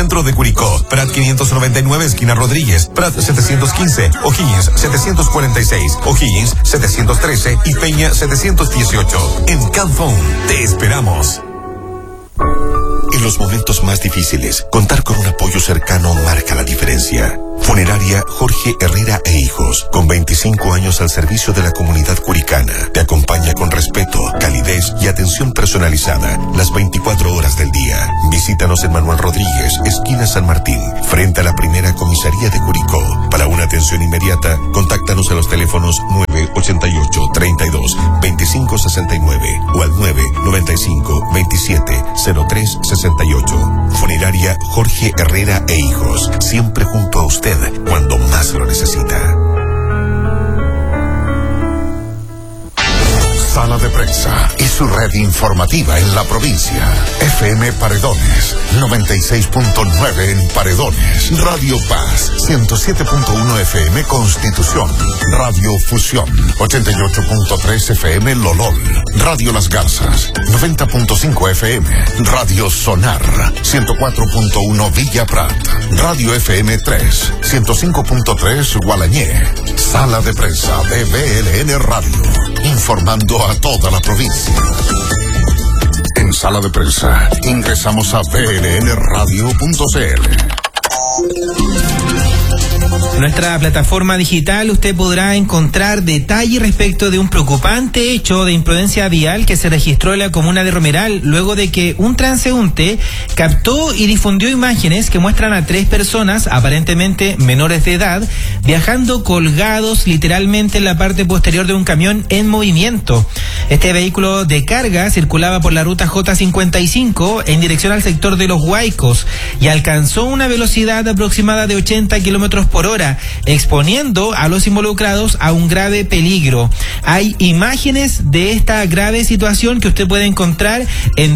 Centro de Curicó, Prat 599, esquina Rodríguez, Prat 715, O'Higgins 746, O'Higgins 713 y Peña 718. En Calphone, te esperamos. En los momentos más difíciles, contar con un apoyo cercano marca la diferencia. Funeraria Jorge Herrera e Hijos, con 25 años al servicio de la comunidad curicana, te acompaña con respeto, calidez y atención personalizada las 24 horas del día. Visítanos en Manuel Rodríguez, esquina San Martín, frente a la primera comisaría de Curicó. Para una atención inmediata, contáctanos a los teléfonos 988-32-2569 o al 995-27-0368. Funeraria Jorge Herrera e Hijos, siempre junto a usted cuando más lo necesita. Sala de Prensa y su red informativa en la provincia. FM Paredones, 96.9 en Paredones. Radio Paz, 107.1 FM Constitución. Radio Fusión, 88.3 FM Lolol. Radio Las Garzas, 90.5 FM. Radio Sonar, 104.1 Villa Prat. Radio FM 3, 105.3 Gualañé. Sala de Prensa de BLN Radio, informando a toda la provincia. En Sala de Prensa ingresamos a blnradio.cl. En nuestra plataforma digital usted podrá encontrar detalles respecto de un preocupante hecho de imprudencia vial que se registró en la comuna de Romeral luego de que un transeúnte captó y difundió imágenes que muestran a 3 personas, aparentemente menores de edad, viajando colgados literalmente en la parte posterior de un camión en movimiento. Este vehículo de carga circulaba por la ruta J55 en dirección al sector de Los Huaicos y alcanzó una velocidad aproximada de 80 kilómetros por hora, exponiendo a los involucrados a un grave peligro. Hay imágenes de esta grave situación que usted puede encontrar en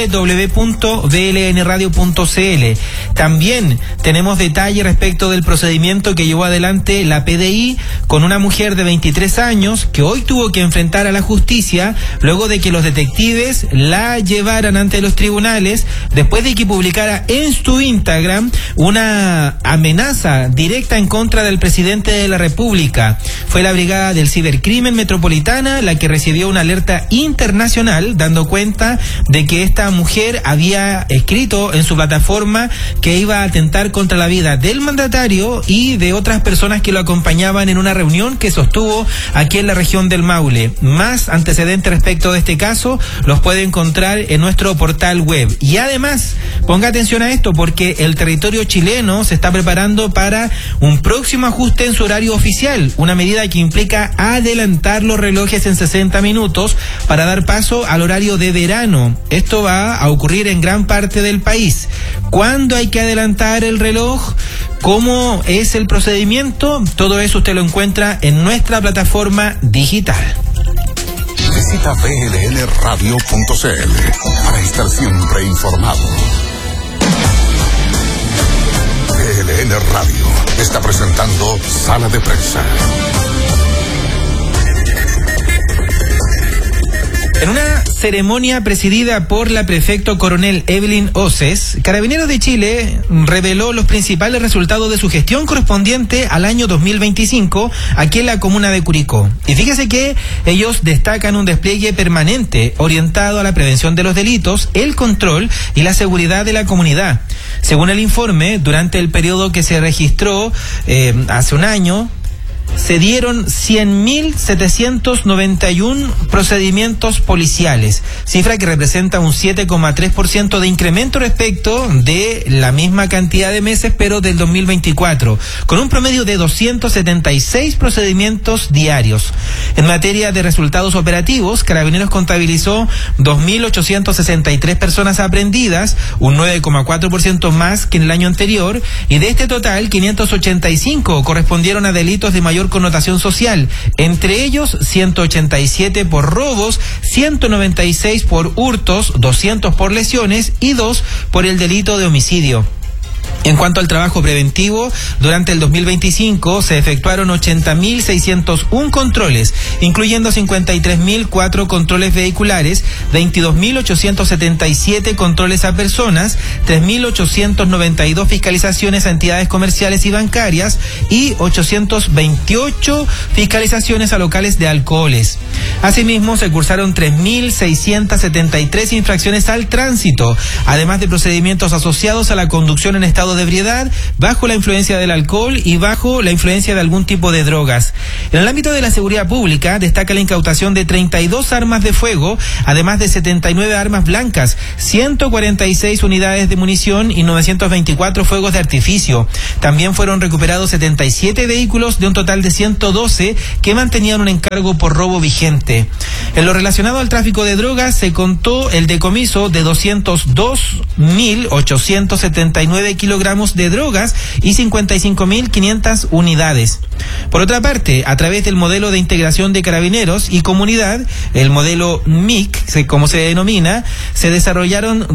www.blnradio.cl. También tenemos detalles respecto del procedimiento que llevó adelante la PDI con una mujer de 23 años que hoy tuvo que enfrentar a la justicia luego de que los detectives la llevaran ante los tribunales después de que publicara en su Instagram una amenaza directa en contra del presidente de la República. Fue la Brigada del Cibercrimen Metropolitana la que recibió una alerta internacional dando cuenta de que esta mujer había escrito en su plataforma que iba a atentar contra la vida del mandatario y de otras personas que lo acompañaban en una reunión que sostuvo aquí en la región del Maule. Más antecedentes respecto de este caso los puede encontrar en nuestro portal web. Y además, ponga atención a esto porque el territorio chileno se está preparando para un próximo ajuste en su horario oficial, una medida que implica adelantar los relojes en 60 minutos para dar paso al horario de verano. Esto va a ocurrir en gran parte del país. ¿Cuándo hay que adelantar el reloj? ¿Cómo es el procedimiento? Todo eso usted lo encuentra en nuestra plataforma digital. Visita blnradio.cl para estar siempre informado. BLN Radio está presentando Sala de Prensa. En una ceremonia presidida por la prefecto coronel Evelyn Oces, Carabineros de Chile reveló los principales resultados de su gestión correspondiente al año 2025 aquí en la comuna de Curicó. Y fíjese que ellos destacan un despliegue permanente orientado a la prevención de los delitos, el control y la seguridad de la comunidad. Según el informe, durante el periodo que se registró hace un año, se dieron 100.791 procedimientos policiales, cifra que representa un 7,3% de incremento respecto de la misma cantidad de meses, pero del 2024, con un promedio de 276 procedimientos diarios. En materia de resultados operativos, Carabineros contabilizó 2.863 personas aprehendidas, un 9,4% más que en el año anterior, y de este total, 585 correspondieron a delitos de mayor connotación social, entre ellos 187 por robos, 196 por hurtos, 200 por lesiones y 2 por el delito de homicidio. En cuanto al trabajo preventivo, durante el 2025 se efectuaron 80.601 controles, incluyendo 53.004 controles vehiculares, 22.877 controles a personas, 3.892 fiscalizaciones a entidades comerciales y bancarias y 828 fiscalizaciones a locales de alcoholes. Asimismo, se cursaron 3.673 infracciones al tránsito, además de procedimientos asociados a la conducción en estado de ebriedad, bajo la influencia del alcohol y bajo la influencia de algún tipo de drogas. En el ámbito de la seguridad pública, destaca la incautación de 32 armas de fuego, además de 79 armas blancas, 146 unidades de munición y 924 fuegos de artificio. También fueron recuperados 77 vehículos de un total de 112 que mantenían un encargo por robo vigente. En lo relacionado al tráfico de drogas, se contó el decomiso de 202.879 kilogramos de drogas y 55.500 unidades. Por otra parte, a través del modelo de integración de carabineros y comunidad, el modelo MIC, como se denomina, se desarrollaron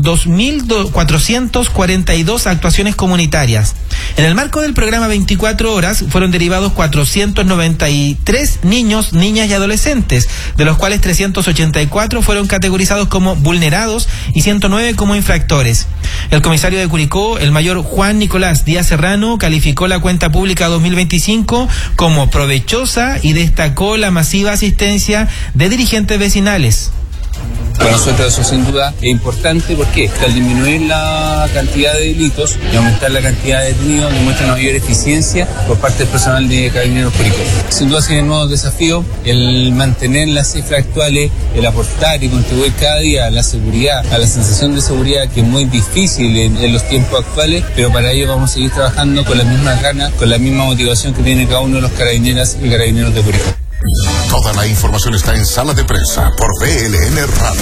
2.442 actuaciones comunitarias. En el marco del programa 24 horas fueron derivados 493 niños, niñas y adolescentes, de los cuales 384 fueron categorizados como vulnerados y 109 como infractores. El comisario de Curicó, el mayor Juan Nicolás Díaz Serrano, calificó la cuenta pública 2025 como provechosa y destacó la masiva asistencia de dirigentes vecinales. Para nosotros eso sin duda es importante porque al disminuir la cantidad de delitos y aumentar la cantidad de detenidos demuestra una mayor eficiencia por parte del personal de Carabineros Curicó. Sin duda tiene nuevos desafíos el mantener las cifras actuales, el aportar y contribuir cada día a la seguridad, a la sensación de seguridad que es muy difícil en los tiempos actuales, pero para ello vamos a seguir trabajando con las mismas ganas, con la misma motivación que tiene cada uno de los carabineras y carabineros de Curicó. Toda la información está en Sala de Prensa por VLN Radio.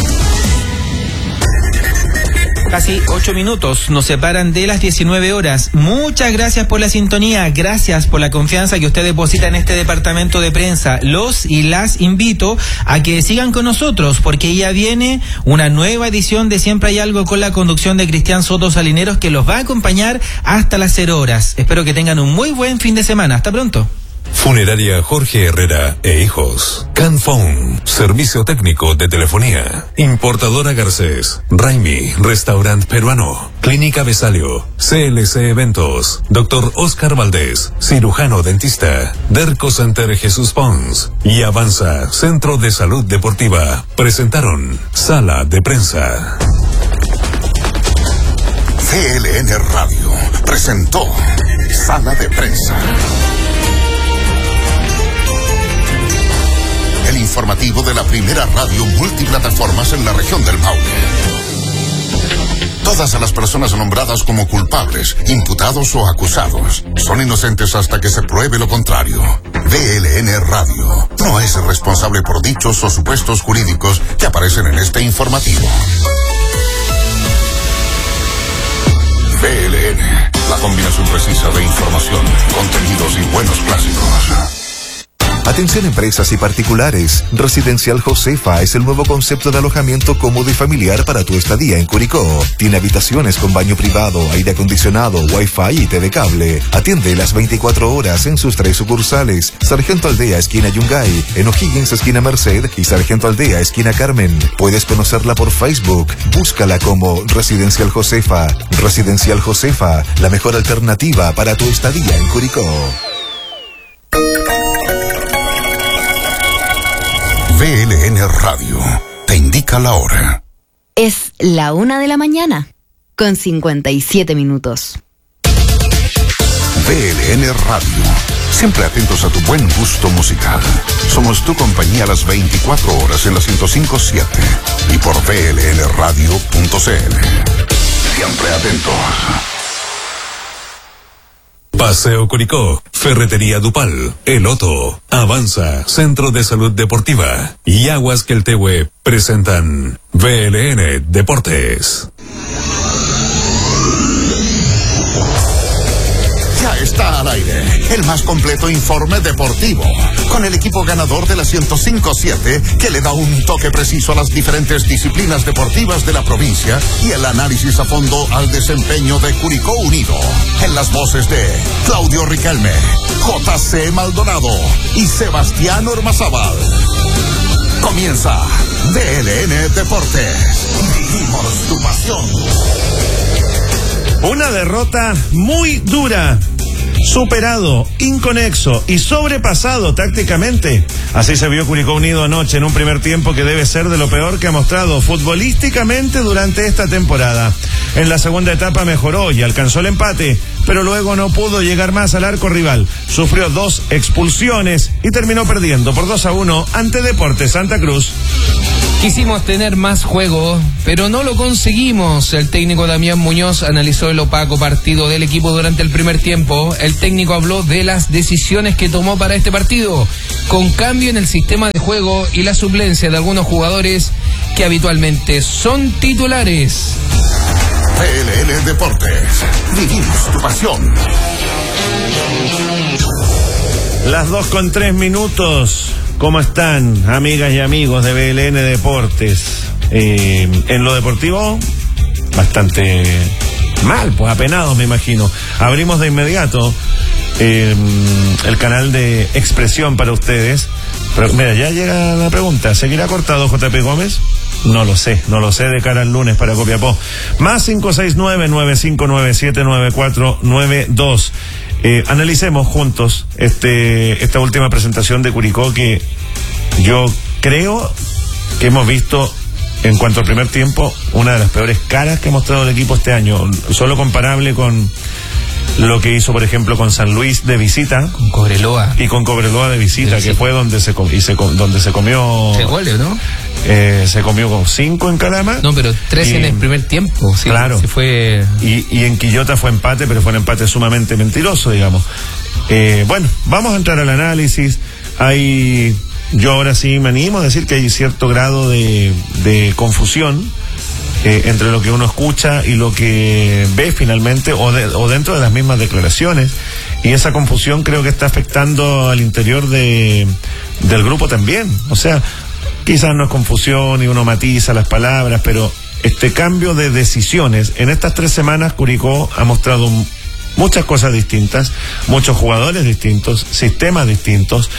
Casi 8 minutos nos separan de las 19 horas. Muchas gracias por la sintonía, gracias por la confianza que usted deposita en este departamento de prensa. Los y las invito a que sigan con nosotros porque ya viene una nueva edición de Siempre hay algo con la conducción de Cristian Soto Salineros que los va a acompañar hasta las 0 horas. Espero que tengan un muy buen fin de semana. Hasta pronto. Funeraria Jorge Herrera e Hijos. Canphone, servicio técnico de telefonía. Importadora Garcés. Raimi, restaurante peruano. Clínica Besalio. CLC Eventos. Dr. Oscar Valdés, cirujano dentista. Derco Center Jesús Pons. Y Avanza, Centro de Salud Deportiva. Presentaron Sala de Prensa. VLN Radio presentó Sala de Prensa. El informativo de la primera radio multiplataformas en la región del Maule. Todas las personas nombradas como culpables, imputados o acusados son inocentes hasta que se pruebe lo contrario. VLN Radio no es responsable por dichos o supuestos jurídicos que aparecen en este informativo. VLN, la combinación precisa de información, contenidos y buenos clásicos. Atención empresas y particulares. Residencial Josefa es el nuevo concepto de alojamiento cómodo y familiar para tu estadía en Curicó. Tiene habitaciones con baño privado, aire acondicionado, wifi y TV cable. Atiende las 24 horas en sus 3 sucursales. Sargento Aldea, esquina Yungay, en O'Higgins, esquina Merced y Sargento Aldea, esquina Carmen. Puedes conocerla por Facebook. Búscala como Residencial Josefa. Residencial Josefa, la mejor alternativa para tu estadía en Curicó. VLN Radio te indica la hora. Es la 1 de la mañana, con 57 minutos. VLN Radio, siempre atentos a tu buen gusto musical. Somos tu compañía a las 24 horas en la 105.7 y por vlnradio.cl. Siempre atentos. Paseo Curicó, Ferretería Dupal, El Otto, Avanza, Centro de Salud Deportiva y Aguas Queltehue presentan VLN Deportes. Ya está está al aire, el más completo informe deportivo, con el equipo ganador de la 105.7 que le da un toque preciso a las diferentes disciplinas deportivas de la provincia y el análisis a fondo al desempeño de Curicó Unido. En las voces de Claudio Riquelme, JC Maldonado y Sebastián Ormazábal. Comienza DLN Deportes. Vivimos tu pasión. Una derrota muy dura. Superado, inconexo y sobrepasado tácticamente. Así se vio Curicó Unido anoche en un primer tiempo que debe ser de lo peor que ha mostrado futbolísticamente durante esta temporada. En la segunda etapa mejoró y alcanzó el empate, pero luego no pudo llegar más al arco rival. Sufrió 2 expulsiones y terminó perdiendo por 2-1 ante Deportes Santa Cruz. Quisimos tener más juego, pero no lo conseguimos. El técnico Damián Muñoz analizó el opaco partido del equipo durante el primer tiempo. El técnico habló de las decisiones que tomó para este partido, con cambio en el sistema de juego y la suplencia de algunos jugadores que habitualmente son titulares. DLN Deportes, vivimos tu pasión. Las 2:03. ¿Cómo están, amigas y amigos de BLN Deportes? En lo deportivo, bastante mal, pues apenados, me imagino. Abrimos de inmediato el canal de expresión para ustedes. Pero mira, ya llega la pregunta: ¿seguirá cortado JP Gómez? No lo sé de cara al lunes para Copiapó. Más 569-9597-9492. Analicemos juntos esta última presentación de Curicó, que yo creo que hemos visto, en cuanto al primer tiempo, una de las peores caras que ha mostrado el equipo este año, solo comparable con lo que hizo, por ejemplo, con San Luis de visita, con Cobreloa y con Cobreloa de visita, que fue donde se comió 3 goles, ¿no? Se comió con 5 en Calama. No, pero 3 en el primer tiempo. Sí, claro. Se fue... Y en Quillota fue empate, pero fue un empate sumamente mentiroso, digamos. Bueno, vamos a entrar al análisis. Yo ahora sí me animo a decir que hay cierto grado de confusión entre lo que uno escucha y lo que ve finalmente, o dentro de las mismas declaraciones. Y esa confusión creo que está afectando al interior del grupo también. O sea, quizás no es confusión y uno matiza las palabras, pero este cambio de decisiones, en estas 3 semanas Curicó ha mostrado muchas cosas distintas, muchos jugadores distintos, sistemas distintos.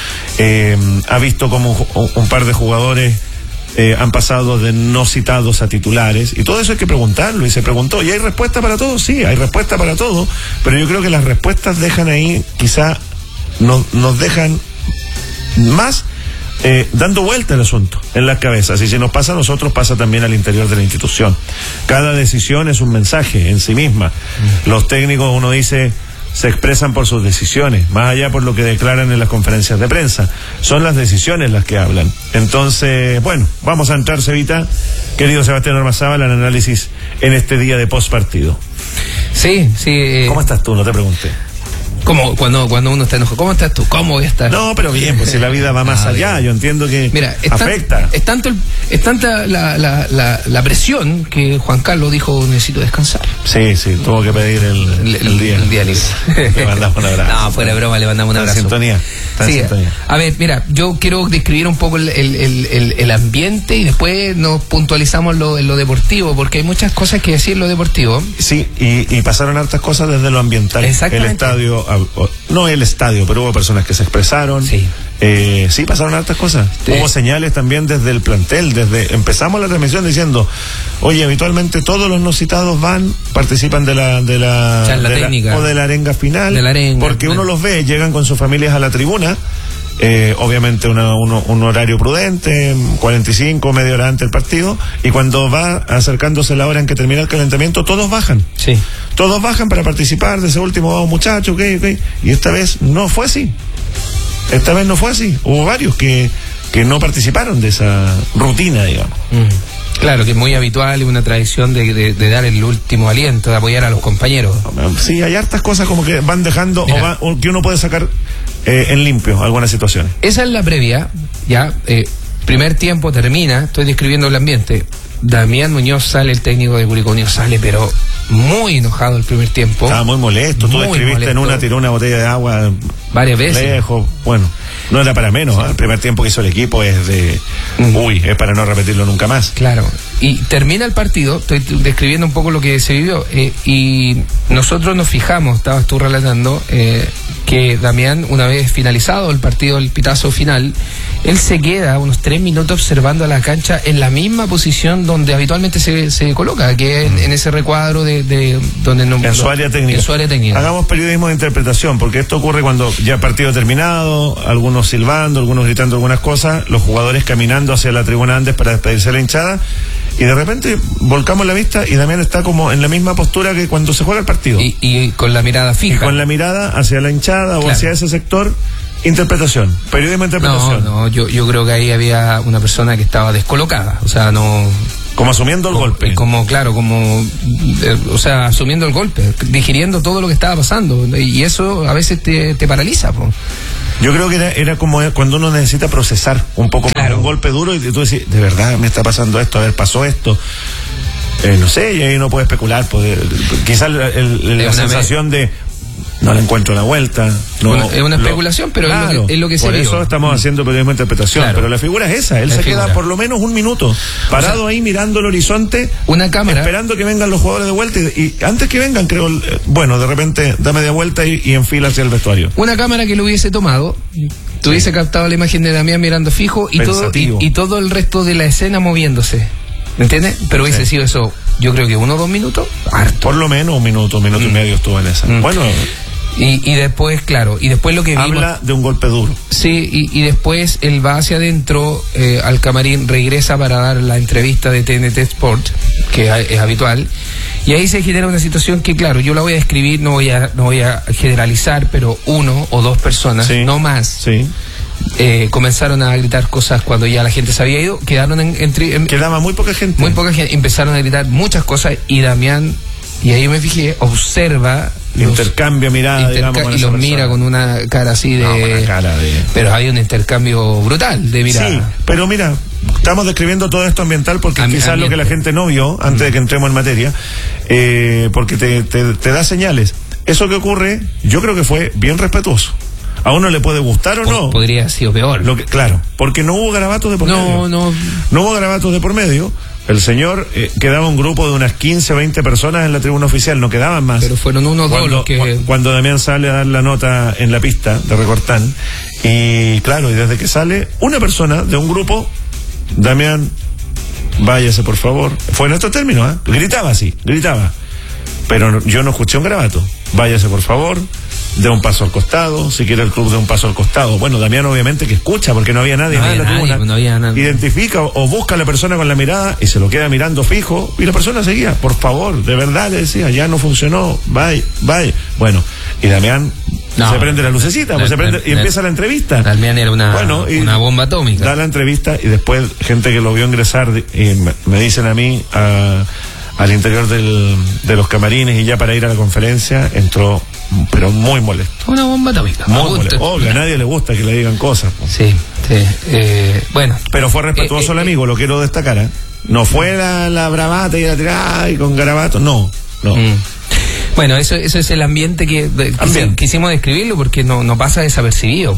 Ha visto como un par de jugadores han pasado de no citados a titulares, y todo eso hay que preguntarlo, y se preguntó, y hay respuesta para todo. Sí, hay respuesta para todo, pero yo creo que las respuestas dejan ahí, quizá nos dejan más dando vuelta el asunto en las cabezas, y si nos pasa a nosotros, pasa también al interior de la institución. Cada decisión es un mensaje en sí misma. Los técnicos, uno dice, se expresan por sus decisiones, más allá por lo que declaran en las conferencias de prensa. Son las decisiones las que hablan. Entonces, bueno, vamos a entrar, Cevita, querido Sebastián Ormazábal, al análisis en este día de postpartido. Sí. ¿Cómo estás tú? No te pregunté. ¿Cómo? Cuando uno está enojado, ¿cómo estás tú? ¿Cómo voy a estar? No, pero bien, pues si la vida va más allá, bien. Yo entiendo que mira, afecta. Es tanta la presión que Juan Carlos dijo, necesito descansar. Sí, tuvo que pedir el día libre. Le mandamos un abrazo. No, fuera de broma, le mandamos un abrazo. Sintonía. Sí, a ver, mira, yo quiero describir un poco el ambiente y después nos puntualizamos lo deportivo, porque hay muchas cosas que decir en lo deportivo. Sí, y pasaron hartas cosas desde lo ambiental. Exactamente. El estadio, no el estadio, pero hubo personas que se expresaron. Sí. Sí, pasaron hartas cosas. Sí. Hubo señales también desde el plantel, empezamos la transmisión diciendo, oye, habitualmente todos los no citados participan de la técnica o de la arenga final, porque uno los ve, llegan con sus familias a la tribuna. Obviamente un horario prudente, 45, media hora antes del partido, y cuando va acercándose la hora en que termina el calentamiento, todos bajan. Sí. Todos bajan para participar de ese último muchacho, okay. Y esta vez no fue así. Hubo varios que no participaron de esa rutina, digamos. Claro, que es muy habitual y una tradición de dar el último aliento, de apoyar a los compañeros. Sí, hay hartas cosas como que van dejando, o que uno puede sacar en limpio algunas situaciones. Esa es la previa, ya, primer tiempo termina, estoy describiendo el ambiente. Damián Muñoz sale, el técnico de Curicó Unido sale, pero muy enojado el primer tiempo. Estaba muy molesto. Tú Muy describiste molesto. en una, tiró una botella de agua Varias veces. lejos. Bueno, no era para menos. El primer tiempo que hizo el equipo es de... es para no repetirlo nunca más. Claro. Y termina el partido, estoy describiendo un poco lo que se vivió, y nosotros nos fijamos, estabas tú relatando, que Damián, una vez finalizado el partido, el pitazo final, él se queda unos 3 minutos observando a la cancha en la misma posición donde habitualmente se coloca, que es en ese recuadro de donde no, en su área técnica. En su área técnica. Hagamos periodismo de interpretación, porque esto ocurre cuando ya el partido terminado, algunos silbando, algunos gritando algunas cosas, los jugadores caminando hacia la tribuna antes para despedirse de la hinchada, y de repente volcamos la vista y Damián está como en la misma postura que cuando se juega el partido. Y con la mirada fija. Y con la mirada hacia la hinchada o hacia ese sector. Interpretación, periodismo de interpretación. No, yo creo que ahí había una persona que estaba descolocada, o sea, no... Como asumiendo el golpe. Asumiendo el golpe, digiriendo todo lo que estaba pasando, y eso a veces te paraliza, po. Yo creo que era como cuando uno necesita procesar un poco más un golpe duro y tú decís, de verdad me está pasando esto, a ver, pasó esto. No sé, y ahí uno puede especular, quizás la sensación de no le encuentro la vuelta. No, es una especulación, pero es lo que se por vio. eso estamos haciendo periodismo de interpretación. Claro. Pero la figura es esa. Él se queda por lo menos un minuto parado ahí mirando el horizonte, una cámara, esperando que vengan los jugadores de vuelta. Y antes que vengan, creo, de repente da media vuelta y enfila hacia el vestuario. Una cámara que lo hubiese tomado, tuviese captado la imagen de Damián mirando fijo y todo el resto de la escena moviéndose. ¿Me entiendes? Pero hubiese sido eso, yo creo que 1 o 2 minutos, harto. Por lo menos un minuto y medio estuvo en esa. Bueno. Y después, claro, y después lo que vimos... Habla de un golpe duro. Sí, y después él va hacia adentro, al camarín, regresa para dar la entrevista de TNT Sport, que es habitual, y ahí se genera una situación que, claro, yo la voy a describir, no voy a generalizar, pero 1 o 2 personas, no más, comenzaron a gritar cosas cuando ya la gente se había ido, quedaba muy poca gente. Muy poca gente, empezaron a gritar muchas cosas, y Damián, y ahí me fijé, observa... Intercambio mirada, digamos, y los mira con una cara así de... Pero hay un intercambio brutal de mirada. Sí, pero mira, estamos describiendo todo esto ambiental porque quizás lo que la gente no vio antes de que entremos en materia, porque te da señales. Eso que ocurre, yo creo que fue bien respetuoso. A uno le puede gustar o no. Podría haber sido peor. Claro, porque no hubo garabatos de por medio. No hubo garabatos de por medio. El señor, quedaba un grupo de unas 15 o 20 personas en la tribuna oficial, no quedaban más. Pero fueron 1 o 2 los que... Cuando Damián sale a dar la nota en la pista de Recortán, y claro, y desde que sale una persona de un grupo, Damián, váyase por favor. Fue en estos términos, gritaba así, pero yo no escuché un garabato. Váyase por favor, dé un paso al costado, si quiere el club dé un paso al costado. Bueno, Damián obviamente que escucha porque no había nadie en la tribuna. No había nadie. Identifica o busca a la persona con la mirada y se lo queda mirando fijo y la persona seguía, por favor, de verdad le decía, ya no funcionó, bye. Bueno, y Damián se prende la lucecita, y empieza la entrevista. Damián era una bomba atómica. Da la entrevista y después gente que lo vio ingresar y me dicen a mí al interior de los camarines y ya para ir a la conferencia entró, pero muy molesto. Una bomba atómica. Muy molesto. Obvio, a nadie le gusta que le digan cosas. Sí. Bueno. Pero fue respetuoso el amigo, lo quiero destacar. No fue la bravata y la tirada y con garabato, no. Bueno, eso es el ambiente que quisimos describirlo porque no pasa desapercibido.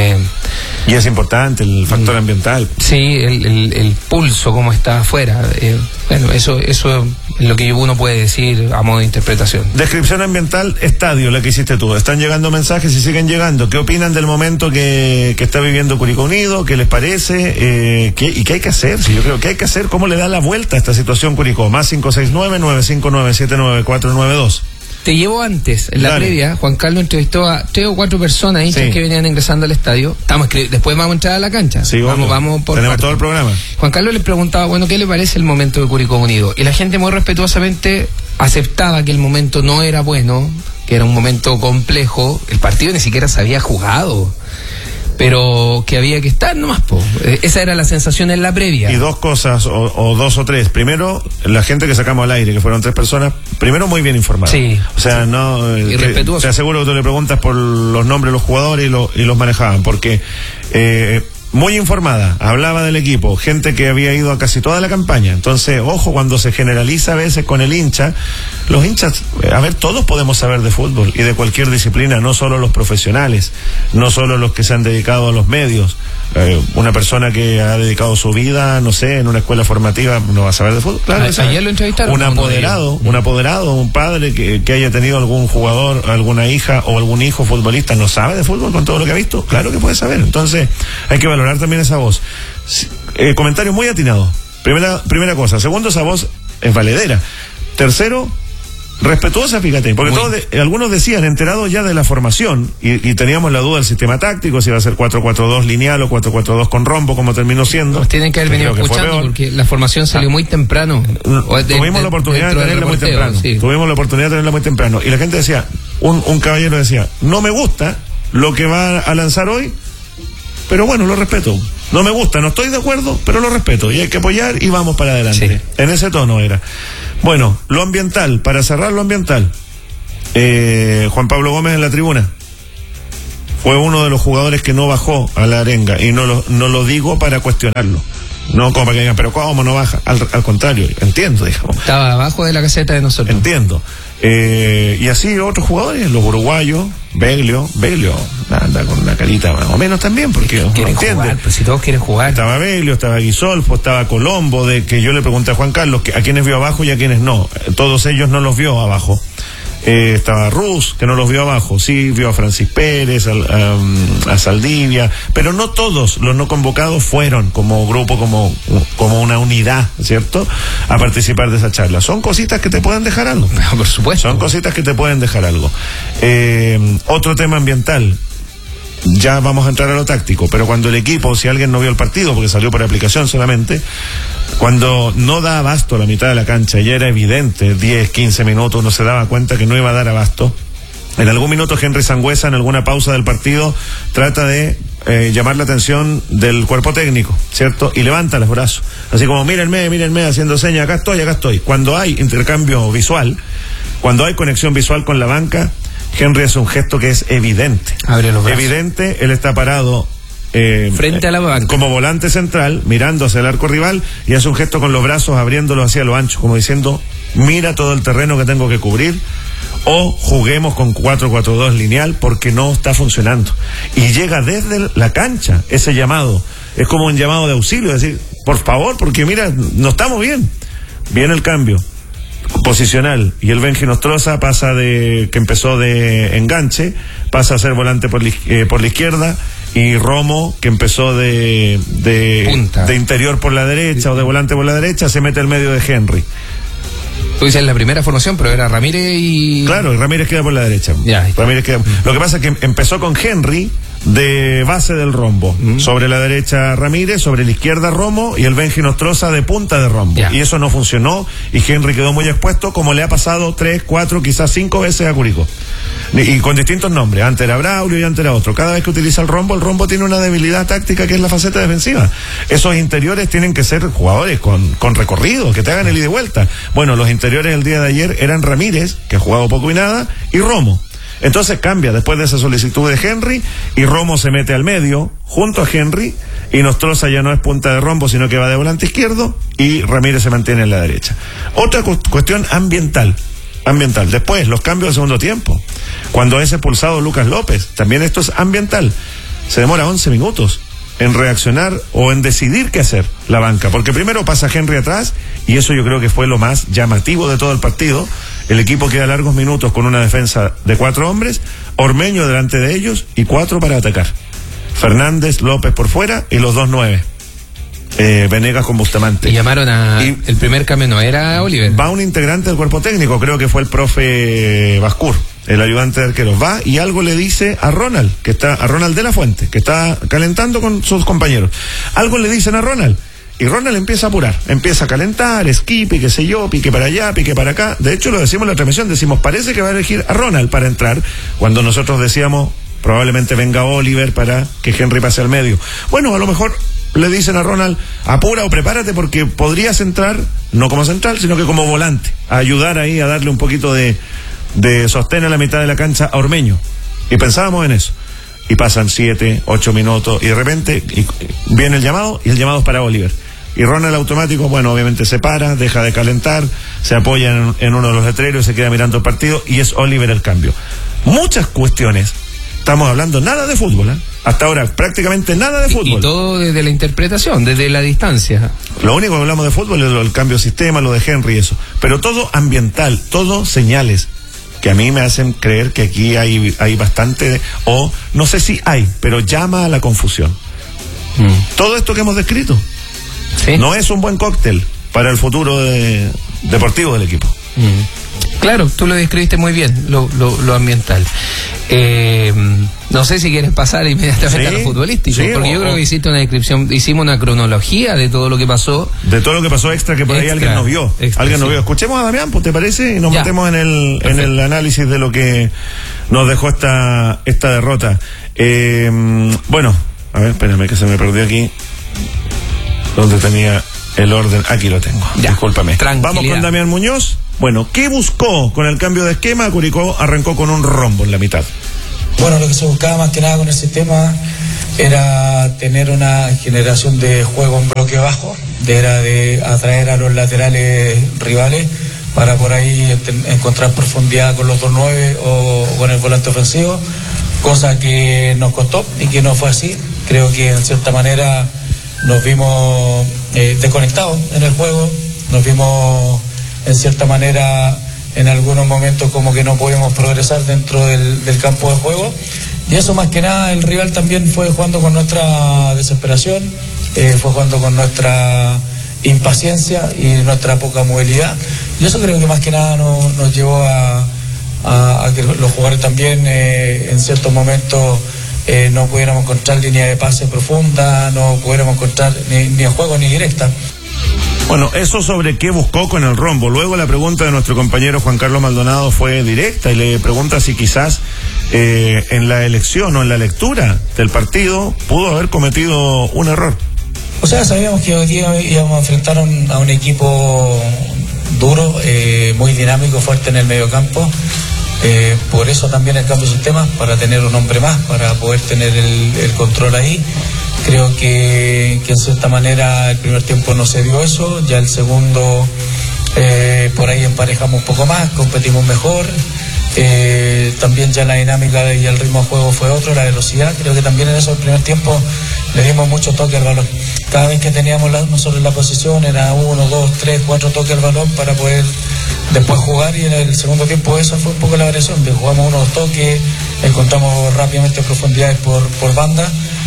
Y es importante el factor ambiental. Sí, el pulso, cómo está afuera. Bueno, eso es lo que uno puede decir a modo de interpretación. Descripción ambiental, estadio, la que hiciste tú. Están llegando mensajes y siguen llegando. ¿Qué opinan del momento que está viviendo Curicó Unido? ¿Qué les parece? ¿Y qué hay que hacer? Sí, yo creo que hay que hacer. ¿Cómo le da la vuelta a esta situación Curicó? Más 569-959-79492. Te llevo antes, en la previa, Juan Carlos entrevistó a 3 o 4 personas hinchas que venían ingresando al estadio. Después vamos a entrar a la cancha. Sí, vamos por tenemos parte. Todo el programa. Juan Carlos les preguntaba, ¿qué le parece el momento de Curicó Unido? Y la gente muy respetuosamente aceptaba que el momento no era bueno, que era un momento complejo. El partido ni siquiera se había jugado, pero que había que estar nomás, esa era la sensación en la previa. Y 2 cosas, o 2 o 3. Primero, la gente que sacamos al aire, que fueron 3 personas, primero muy bien informada. Sí. O sea, no... Y respetuoso. Te aseguro que tú le preguntas por los nombres de los jugadores y los manejaban, porque muy informada, hablaba del equipo, gente que había ido a casi toda la campaña. Entonces, ojo, cuando se generaliza a veces con el hincha, los hinchas, a ver, todos podemos saber de fútbol y de cualquier disciplina, no solo los profesionales, no solo los que se han dedicado a los medios. Una persona que ha dedicado su vida, no sé, en una escuela formativa, no va a saber de fútbol. Claro, ayer lo entrevistaron. Un apoderado, un padre que haya tenido algún jugador, alguna hija o algún hijo futbolista, no sabe de fútbol con todo lo que ha visto. Claro que puede saber. Entonces, hay que valorar también esa voz. Comentario muy atinado. Primera cosa. Segundo, esa voz es valedera. Tercero, respetuosa, fíjate, porque algunos decían, enterados ya de la formación, y teníamos la duda del sistema táctico, si iba a ser 4-4-2 lineal o 4-4-2 con rombo, como terminó siendo. Pues tienen que haber venido escuchando, porque la formación salió muy temprano. Tuvimos la oportunidad de tenerla muy temprano. Sí. Tuvimos la oportunidad de tenerla muy temprano. Y la gente decía, un caballero decía, no me gusta lo que va a lanzar hoy, pero bueno, lo respeto. No me gusta, no estoy de acuerdo, pero lo respeto. Y hay que apoyar y vamos para adelante. Sí. En ese tono era. Bueno, lo ambiental, para cerrar lo ambiental. Juan Pablo Gómez en la tribuna. Fue uno de los jugadores que no bajó a la arenga. Y no lo digo para cuestionarlo. No como para que digan, pero ¿cómo no baja? Al contrario, entiendo, digamos. Estaba abajo de la caseta de nosotros. Entiendo. Y así otros jugadores, los uruguayos, Beglio anda con una carita más o menos también, porque quieren jugar, pues si todos quieren jugar. Estaba Beglio, estaba Guisolfo, estaba Colombo, de que yo le pregunté a Juan Carlos a quiénes vio abajo y a quiénes no. Todos ellos no los vio abajo. Estaba Rus, que no los vio abajo, sí vio a Francis Pérez, a Saldivia, pero no todos los no convocados fueron como grupo, como una unidad, ¿cierto?, a participar de esa charla. Son cositas que te pueden dejar algo. Por supuesto. Son cositas que te pueden dejar algo. Otro tema ambiental. Ya vamos a entrar a lo táctico, pero cuando el equipo, si alguien no vio el partido, porque salió por aplicación solamente, cuando no da abasto a la mitad de la cancha, ya era evidente, 10, 15 minutos, uno se daba cuenta que no iba a dar abasto. En algún minuto Henry Sangüesa, en alguna pausa del partido, trata de llamar la atención del cuerpo técnico, ¿cierto? Y levanta los brazos, así como mírenme, haciendo señas, acá estoy. Cuando hay intercambio visual, cuando hay conexión visual con la banca, Henry hace un gesto que es evidente. Abre los brazos. Evidente, él está parado frente a la banca, como volante central, mirando hacia el arco rival, y hace un gesto con los brazos abriéndolo hacia lo ancho, como diciendo, mira todo el terreno que tengo que cubrir, o juguemos con 4-4-2 lineal porque no está funcionando. Y llega desde la cancha ese llamado, es como un llamado de auxilio, decir, por favor, porque mira, no estamos bien. Viene el cambio posicional y el Benji Nostroza pasa que empezó de enganche, pasa a ser volante por la izquierda, y Romo, que empezó de interior por la derecha o de volante por la derecha, se mete al medio de Henry. Tú dices la primera formación, pero era Ramírez y... Claro, y Ramírez queda por la derecha. Lo que pasa es que empezó con Henry de base del rombo. Sobre la derecha Ramírez, sobre la izquierda Romo, y el Benji Nostroza de punta de rombo. Y eso no funcionó, y Henry quedó muy expuesto, como le ha pasado 3, 4, quizás 5 veces a Curicó. Y con distintos nombres. Antes era Braulio y antes era otro. Cada vez que utiliza el rombo tiene una debilidad táctica que es la faceta defensiva. Esos interiores tienen que ser jugadores con recorrido, que te hagan el ida y vuelta. Bueno, los interiores el día de ayer eran Ramírez, que ha jugado poco y nada, y Romo. Entonces cambia después de esa solicitud de Henry, y Romo se mete al medio junto a Henry, y Nostroza ya no es punta de rombo, sino que va de volante izquierdo, y Ramírez se mantiene en la derecha. Otra cuestión ambiental. Después, los cambios de segundo tiempo. Cuando es expulsado Lucas López, también esto es ambiental. Se demora 11 minutos en reaccionar o en decidir qué hacer la banca, porque primero pasa Henry atrás, y eso yo creo que fue lo más llamativo de todo el partido. El equipo queda largos minutos con una defensa de 4 hombres, Ormeño delante de ellos y 4 para atacar. Fernández, López por fuera y los 2 9. Venegas con Bustamante. Y llamaron el primer cambio, ¿no era Oliver? Va un integrante del cuerpo técnico, creo que fue el profe Bascur, el ayudante de arqueros. Va y algo le dice a Ronald, a Ronald de la Fuente, que está calentando con sus compañeros. Algo le dicen a Ronald. Y Ronald empieza a apurar, empieza a calentar, esquipe, qué sé yo, pique para allá, pique para acá. De hecho, lo decimos en la transmisión, decimos, parece que va a elegir a Ronald para entrar, cuando nosotros decíamos, probablemente venga Oliver para que Henry pase al medio. Bueno, a lo mejor le dicen a Ronald, apura o prepárate porque podrías entrar, no como central, sino que como volante, a ayudar ahí, a darle un poquito de sostén a la mitad de la cancha a Ormeño. Y pensábamos en eso. y pasan 7, 8 minutos y de repente viene el llamado y el llamado es para Oliver. Y Ronald automático, bueno, obviamente se para, deja de calentar, se apoya en uno de los letreros, se queda mirando el partido y es Oliver el cambio. Muchas cuestiones, estamos hablando nada de fútbol, ¿eh? Hasta ahora prácticamente nada de fútbol. Y todo desde la interpretación, desde la distancia. Lo único que hablamos de fútbol es el cambio de sistema, lo de Henry y eso. Pero todo ambiental, todo señales que a mí me hacen creer que aquí hay bastante, o no sé si hay, pero llama a la confusión. Todo esto que hemos descrito, ¿sí?, no es un buen cóctel para el futuro deportivo del equipo. Claro, tú lo describiste muy bien, lo ambiental. No sé si quieres pasar inmediatamente a lo futbolístico, porque yo creo que hiciste una descripción, hicimos una cronología de todo lo que pasó. De todo lo que pasó extra, que por ahí alguien nos vio. Alguien nos vio. Escuchemos a Damián, pues, ¿te parece? Y nos metemos en el análisis de lo que nos dejó esta derrota. Bueno, a ver, espérame que se me perdió aquí. ¿Dónde tenía el orden? Aquí lo tengo. Ya, discúlpame. Vamos con Damián Muñoz. Bueno, ¿qué buscó con el cambio de esquema? Curicó arrancó con un rombo en la mitad. Bueno, lo que se buscaba más que nada con el sistema era tener una generación de juego en bloque bajo, era de atraer a los laterales rivales para por ahí encontrar profundidad con los 2-9 o con el volante ofensivo, cosa que nos costó y que no fue así. Creo que en cierta manera nos vimos desconectados en el juego, nos vimos en cierta manera en algunos momentos como que no podíamos progresar dentro del campo de juego, y eso más que nada el rival también fue jugando con nuestra desesperación, fue jugando con nuestra impaciencia y nuestra poca movilidad, y eso creo que más que nada nos llevó a que los jugadores también en ciertos momentos no pudiéramos encontrar línea de pase profunda, no pudiéramos encontrar ni en juego ni directa. Bueno, eso sobre qué buscó con el rombo. Luego la pregunta de nuestro compañero Juan Carlos Maldonado fue directa y le pregunta si quizás en la elección o en la lectura del partido pudo haber cometido un error. O sea, sabíamos que hoy día íbamos a enfrentar a un equipo duro, muy dinámico, fuerte en el mediocampo. Por eso también el cambio de sistema, para tener un hombre más, para poder tener el control ahí. Creo que en cierta manera el primer tiempo no se dio eso, ya el segundo por ahí emparejamos un poco más, competimos mejor, también ya la dinámica y el ritmo de juego fue otro, la velocidad. Creo que también en eso el primer tiempo le dimos mucho toque al balón. Cada vez que teníamos nosotros la posición era 1, 2, 3, 4 toques al balón para poder después jugar, y en el segundo tiempo esa fue un poco la variación, de jugamos unos toques, encontramos rápidamente profundidades por banda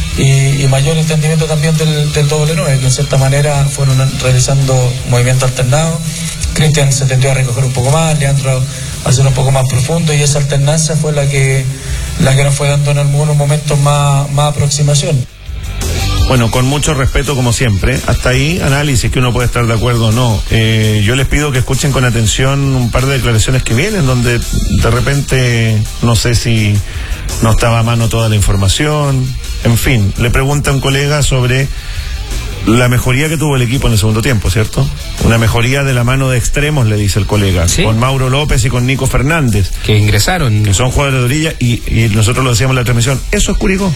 y mayor entendimiento también del doble 9, que en cierta manera fueron realizando movimientos alternados. Cristian se tendió a recoger un poco más, Leandro a hacer un poco más profundo, y esa alternancia fue la que nos fue dando en algunos momentos más aproximación. Bueno, con mucho respeto como siempre, hasta ahí análisis que uno puede estar de acuerdo o no. Yo les pido que escuchen con atención un par de declaraciones que vienen, donde de repente no sé si no estaba a mano toda la información. En fin, le pregunta a un colega sobre la mejoría que tuvo el equipo en el segundo tiempo, ¿cierto? Una mejoría de la mano de extremos, le dice el colega, ¿sí?, con Mauro López y con Nico Fernández, que ingresaron, que son jugadores de orilla, y nosotros lo decíamos en la transmisión, eso es Curicó,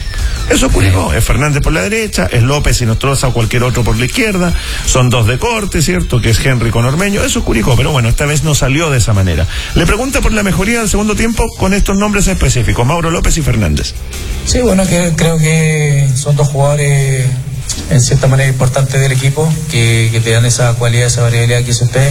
es Fernández por la derecha, es López y Nostroza o cualquier otro por la izquierda, son dos de corte, ¿cierto?, que es Henry con Ormeño, eso es Curicó, pero bueno, esta vez no salió de esa manera. Le pregunta por la mejoría del segundo tiempo con estos nombres específicos, Mauro López y Fernández. Sí, bueno, creo que son dos jugadores en cierta manera importante del equipo, que te dan esa cualidad, esa variabilidad que dice usted,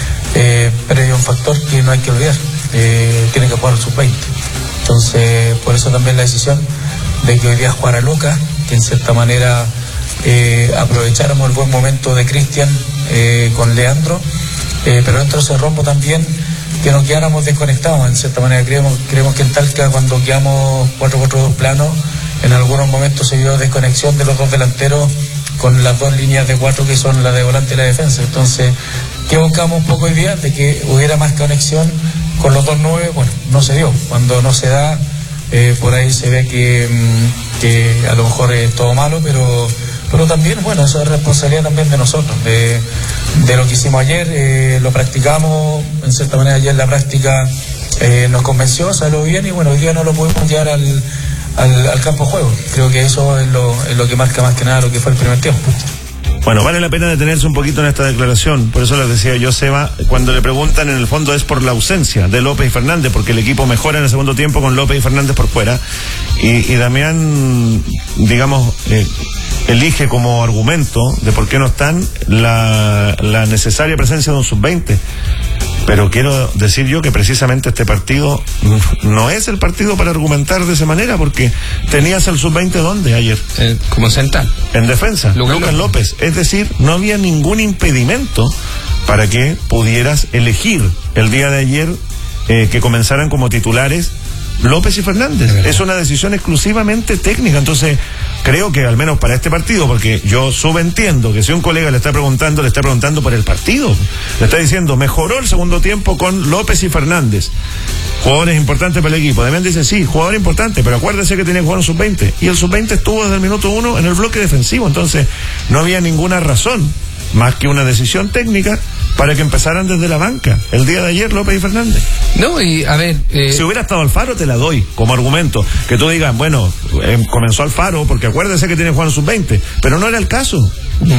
pero hay un factor que no hay que olvidar, tiene que jugar el sub-20. Entonces, por eso también la decisión de que hoy día jugara Lucas, que en cierta manera aprovecháramos el buen momento de Cristian con Leandro, pero dentro de ese rombo también que no quedáramos desconectados. En cierta manera creemos que en Talca, cuando quedamos 4-4-2 plano, en algunos momentos se vio desconexión de los dos delanteros con las dos líneas de 4 que son la de volante y la defensa. Entonces, ¿qué buscamos un poco hoy día? De que hubiera más conexión con los 2-9. Bueno, no se dio. Cuando no se da, por ahí se ve que a lo mejor es todo malo, pero también, bueno, eso es responsabilidad también de nosotros, de lo que hicimos ayer. Lo practicamos, en cierta manera ayer la práctica nos convenció, salió bien, y bueno, hoy día no lo pudimos llevar al campo de juego. Creo que eso es lo que marca más que nada lo que fue el primer tiempo. Bueno, vale la pena detenerse un poquito en esta declaración, por eso les decía yo, Seba, cuando le preguntan, en el fondo es por la ausencia de López y Fernández, porque el equipo mejora en el segundo tiempo con López y Fernández por fuera, y Damián, digamos, elige como argumento de por qué no están la necesaria presencia de un sub-20. Pero quiero decir yo que precisamente este partido no es el partido para argumentar de esa manera, porque tenías el sub-20 ¿dónde ayer? Como central. En defensa, Lucas López. Es decir, no había ningún impedimento para que pudieras elegir el día de ayer que comenzaran como titulares López y Fernández. Es una decisión exclusivamente técnica. Entonces, creo que al menos para este partido, porque yo subentiendo que si un colega le está preguntando por el partido. Le está diciendo, mejoró el segundo tiempo con López y Fernández. Jugadores importantes para el equipo. Damián dice, sí, jugador importante, pero acuérdese que tenía que jugar un sub-20. Y el sub-20 estuvo desde el minuto 1 en el bloque defensivo. Entonces, no había ninguna razón, más que una decisión técnica, para que empezaran desde la banca el día de ayer López y Fernández. No, y a ver... Si hubiera estado Alfaro, te la doy como argumento. Que tú digas, bueno, comenzó Alfaro, porque acuérdese que tiene Juan sub-20, pero no era el caso.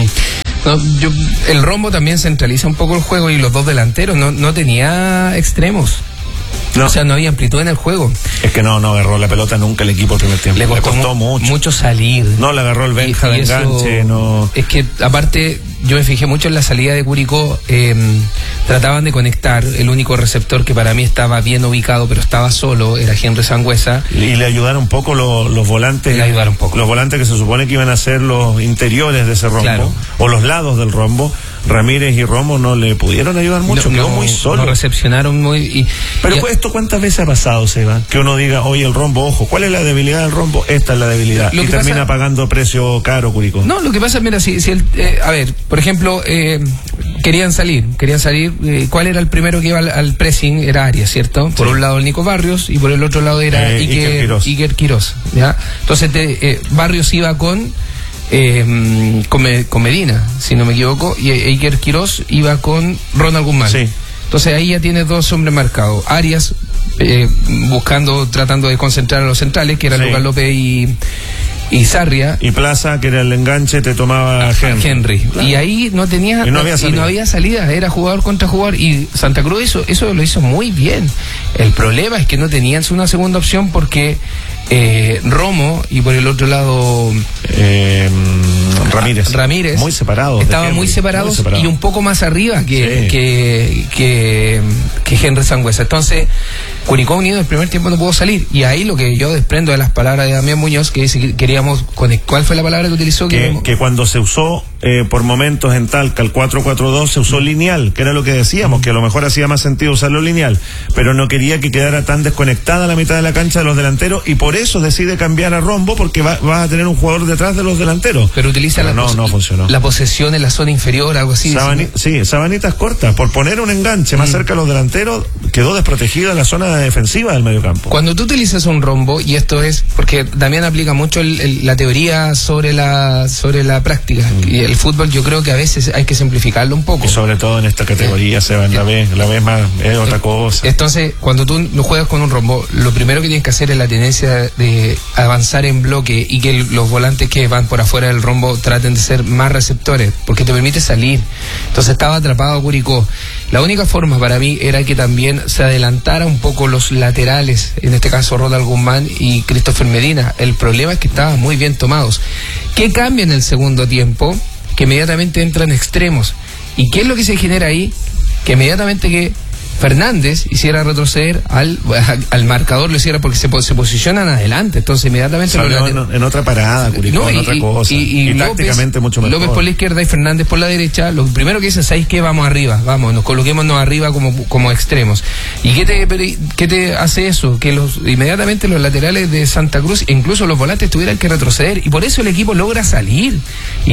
No, el rombo también centraliza un poco el juego, y los dos delanteros no tenía extremos. No. O sea, no había amplitud en el juego. Es que no agarró la pelota nunca el equipo el primer tiempo. Le costó mucho salir. No le agarró el Benja de enganche, no. Es que, aparte, yo me fijé mucho en la salida de Curicó. Trataban de conectar. El único receptor que para mí estaba bien ubicado, pero estaba solo, era Henry Sangüesa. Y le ayudaron un poco los volantes. Le ayudaron un poco. Los volantes que se supone que iban a ser los interiores de ese rombo. Claro. O los lados del rombo. Ramírez y Romo no le pudieron ayudar mucho, quedó muy solo. No recepcionaron muy... Pero esto, ¿cuántas veces ha pasado, Seba? Que uno diga, oye, el rombo, ojo, ¿cuál es la debilidad del rombo? Esta es la debilidad. Y termina pagando precio caro, Curicó. No, lo que pasa, mira, a ver, por ejemplo, querían salir, ¿cuál era el primero que iba al pressing? Era Arias, ¿cierto? Por un lado el Nico Barrios, y por el otro lado era Iker Quirós, ¿ya? Entonces Barrios iba con Medina, si no me equivoco, y Iker Quirós iba con Ronald Guzmán. Sí. Entonces ahí ya tienes dos hombres marcados. Arias tratando de concentrar a los centrales, que eran Lucas López y Sarria. Y Plaza, que era el enganche, te tomaba Henry. Claro. Y ahí no había salida, era jugador contra jugador, y Santa Cruz eso lo hizo muy bien. El problema es que no tenían una segunda opción, porque Romo, y por el otro lado Ramírez muy separados, estaban muy separados y un poco más arriba que Henry Sangüesa. Entonces Curicó Unido el primer tiempo no pudo salir, y ahí lo que yo desprendo de las palabras de Damián Muñoz, que dice que queríamos ¿cuál fue la palabra que utilizó? Que cuando se usó por momentos en Talca el 4-4-2 se usó lineal, que era lo que decíamos, que a lo mejor hacía más sentido usarlo lineal, pero no quería que quedara tan desconectada la mitad de la cancha de los delanteros, y por eso decide cambiar a Rombo, porque vas a tener un jugador detrás de los delanteros. Pero utiliza no funcionó. La posesión en la zona inferior, algo así. Sabanitas cortas, por poner un enganche más cerca a los delanteros, quedó desprotegida la zona defensiva del mediocampo. Cuando tú utilizas un rombo, y esto es porque Damián aplica mucho la teoría sobre la práctica, y el fútbol yo creo que a veces hay que simplificarlo un poco. Y sobre todo en esta categoría, la vez más es otra cosa. Entonces, cuando tú no juegas con un rombo, lo primero que tienes que hacer es la tendencia de avanzar en bloque, y que los volantes que van por afuera del rombo traten de ser más receptores, porque te permite salir. Entonces estaba atrapado Curicó. La única forma para mí era que también se adelantara un poco los laterales, en este caso Ronald Guzmán y Christopher Medina. El problema es que estaban muy bien tomados. ¿Qué cambia en el segundo tiempo? Que inmediatamente entran extremos. ¿Y qué es lo que se genera ahí? Que inmediatamente que Fernández hiciera retroceder al marcador, lo hiciera porque se posicionan adelante, entonces inmediatamente en otra parada, Curicó, en otra cosa, y tácticamente mucho mejor. López por la izquierda y Fernández por la derecha. Lo primero que dicen, ¿sabéis qué? Vamos arriba, nos coloquémonos arriba como extremos. ¿Y qué te hace eso? Que inmediatamente los laterales de Santa Cruz, incluso los volantes, tuvieran que retroceder, y por eso el equipo logra salir y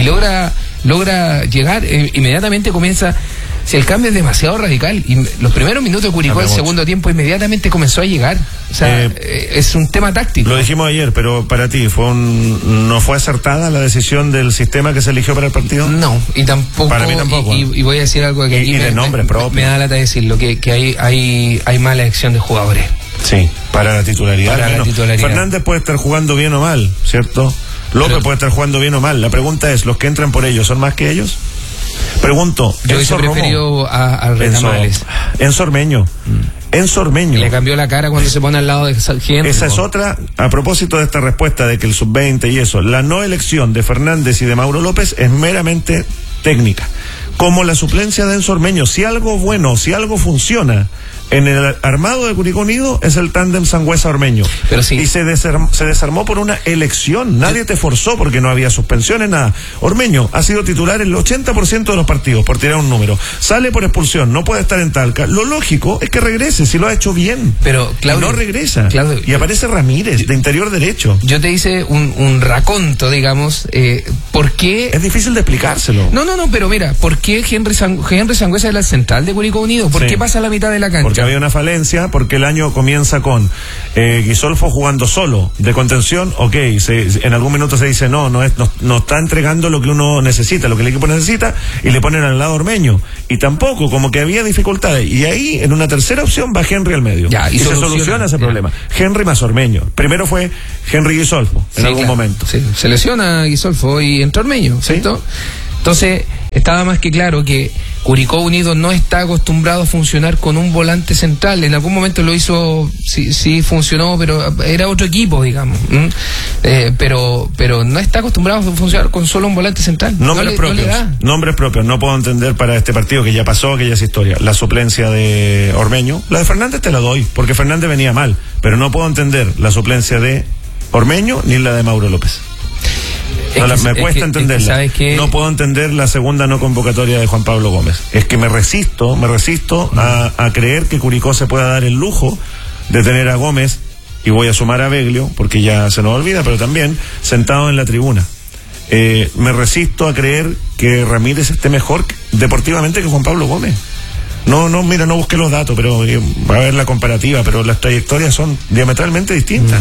logra llegar. Inmediatamente comienza. Si el cambio es demasiado radical, y los primeros minutos de Curicó, el segundo tiempo, inmediatamente comenzó a llegar. O sea, es un tema táctico. Lo dijimos ayer, pero para ti, ¿no fue acertada la decisión del sistema que se eligió para el partido? No, y tampoco. Para mí tampoco. Y voy a decir algo que aquí de nombre propio. Me da lata decirlo, que hay mala elección de jugadores. Sí, para la titularidad. Fernández puede estar jugando bien o mal, ¿cierto? López puede estar jugando bien o mal. La pregunta es, ¿los que entran por ellos son más que ellos? Pregunto. Yo hubiese preferido a Retamales. Enzo Ormeño. Enzo Ormeño. Le cambió la cara cuando se pone al lado de Henry. Esa es otra, a propósito de esta respuesta de que el sub-20 y eso, la no elección de Fernández y de Mauro López es meramente técnica. Como la suplencia de Enzo Ormeño. Si algo bueno, si algo funciona en el armado de Curicó Unido es el tándem Sangüesa-Ormeño. Pero sí. Y se desarmó por una elección. Nadie te forzó porque no había suspensiones, nada. Ormeño ha sido titular en el 80% de los partidos, por tirar un número. Sale por expulsión, no puede estar en Talca. Lo lógico es que regrese, si lo ha hecho bien. Pero, Claudio, no regresa. Claudio, y aparece Ramírez, de interior derecho. Yo te hice un raconto, digamos. ¿Por qué? Es difícil de explicárselo. No, pero mira, ¿por qué Henry Sangüesa es la central de Curicó Unido? ¿Por qué pasa a la mitad de la cancha? Porque había una falencia, porque el año comienza con Guisolfo jugando solo, de contención, en algún minuto se dice no está entregando lo que uno necesita, lo que el equipo necesita, y le ponen al lado Ormeño, y tampoco, como que había dificultades, y ahí en una tercera opción va Henry al medio, y se soluciona ese problema. Henry más Ormeño, primero fue Henry Guisolfo, en algún momento. Sí, se lesiona Guisolfo y entra Ormeño, ¿cierto? Entonces, estaba más que claro que Curicó Unido no está acostumbrado a funcionar con un volante central. En algún momento lo hizo, sí funcionó, pero era otro equipo, digamos. Pero no está acostumbrado a funcionar con solo un volante central. Nombres propios. No puedo entender para este partido que ya pasó, que ya es historia. La suplencia de Ormeño. La de Fernández te la doy, porque Fernández venía mal. Pero no puedo entender la suplencia de Ormeño ni la de Mauro López. Me cuesta entenderla. No puedo entender la segunda no convocatoria de Juan Pablo Gómez. Es que me resisto a creer que Curicó se pueda dar el lujo de tener a Gómez, y voy a sumar a Beglio, porque ya se nos olvida, pero también sentado en la tribuna. Me resisto a creer que Ramírez esté mejor deportivamente que Juan Pablo Gómez. No busqué los datos, pero va a haber la comparativa, pero las trayectorias son diametralmente distintas.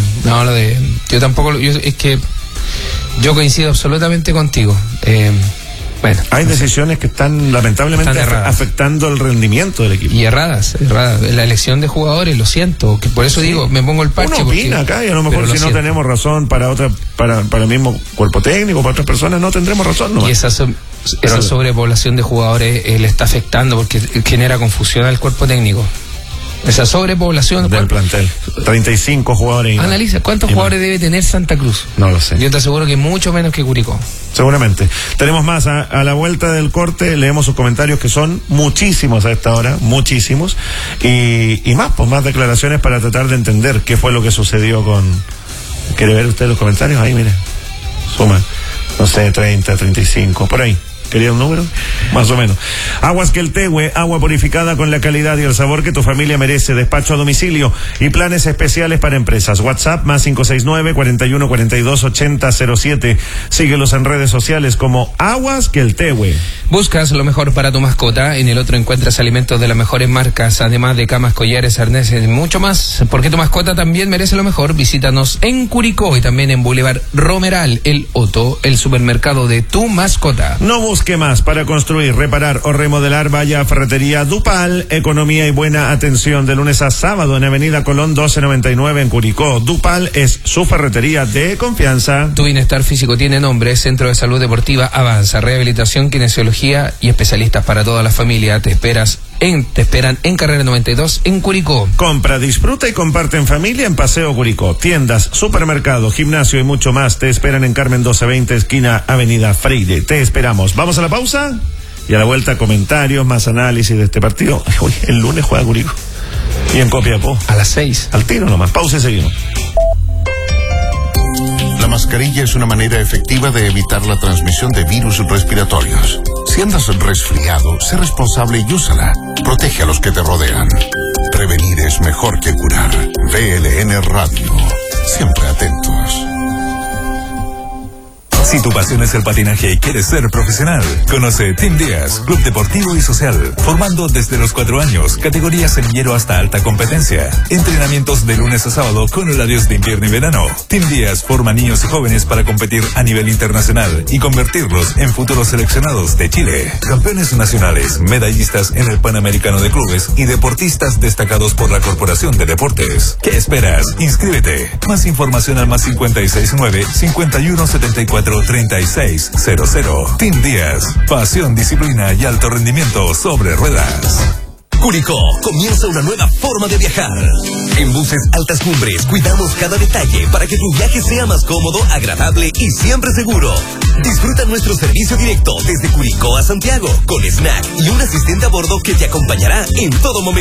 Yo coincido absolutamente contigo. Hay decisiones que están lamentablemente afectando el rendimiento del equipo. Y erradas. La elección de jugadores, lo siento, que por eso digo, me pongo el parche. Uno opina acá, y a lo mejor si no tenemos razón para el mismo cuerpo técnico, para otras personas, no tendremos razón. Y esa sobrepoblación de jugadores le está afectando, porque genera confusión al cuerpo técnico. Esa sobrepoblación del plantel, 35 jugadores. Analiza, ¿cuántos jugadores debe tener Santa Cruz? No lo sé. Yo te aseguro que mucho menos que Curicó. Seguramente. Tenemos más a la vuelta del corte, leemos sus comentarios, que son muchísimos a esta hora, muchísimos, y más declaraciones para tratar de entender qué fue lo que sucedió con... ¿Quiere ver usted los comentarios? Ahí, mire, suma, no sé, 30, 35, por ahí. ¿Quería un número? Más o menos. Aguas Queltehue, agua purificada con la calidad y el sabor que tu familia merece. Despacho a domicilio y planes especiales para empresas. WhatsApp más 569-4142-8007. Síguelos en redes sociales como Aguas Queltehue. Buscas lo mejor para tu mascota. En el otro encuentras alimentos de las mejores marcas, además de camas, collares, arneses y mucho más. Porque tu mascota también merece lo mejor. Visítanos en Curicó y también en Boulevard Romeral, el Otto, el supermercado de tu mascota. No busques más para construir, reparar o remodelar. Vaya a Ferretería Dupal. Economía y buena atención de lunes a sábado en Avenida Colón 1299 en Curicó. Dupal es su ferretería de confianza. Tu bienestar físico tiene nombre. Centro de Salud Deportiva Avanza. Rehabilitación, kinesiología y especialistas para toda la familia. Te esperan en Carrera 92 en Curicó. Compra, disfruta y comparte en familia en Paseo Curicó. Tiendas, supermercado, gimnasio y mucho más te esperan en Carmen 1220 esquina Avenida Freire. Te esperamos. Vamos a la pausa y a la vuelta comentarios, más análisis de este partido. Hoy, el lunes juega Curicó y en Copiapó a las 6. Al tiro nomás. Pausa y seguimos. La mascarilla es una manera efectiva de evitar la transmisión de virus respiratorios. Si andas resfriado, sé responsable y úsala. Protege a los que te rodean. Prevenir es mejor que curar. VLN Radio. Siempre atentos. Si tu pasión es el patinaje y quieres ser profesional, conoce Team Díaz, Club Deportivo y Social, formando desde los 4 años, categoría semillero hasta alta competencia. Entrenamientos de lunes a sábado con horarios de invierno y verano. Team Díaz forma niños y jóvenes para competir a nivel internacional y convertirlos en futuros seleccionados de Chile. Campeones nacionales, medallistas en el Panamericano de Clubes y deportistas destacados por la Corporación de Deportes. ¿Qué esperas? Inscríbete. Más información al más 569-5174-3600. Team Díaz. Pasión, disciplina y alto rendimiento sobre ruedas. Curicó comienza una nueva forma de viajar. En Buses Altas Cumbres cuidamos cada detalle para que tu viaje sea más cómodo, agradable y siempre seguro. Disfruta nuestro servicio directo desde Curicó a Santiago, con snack y un asistente a bordo que te acompañará en todo momento.